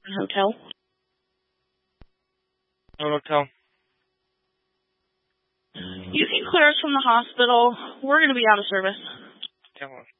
Hotel. Hotel. You can clear us from the hospital. We're going to be out of service. Tell us.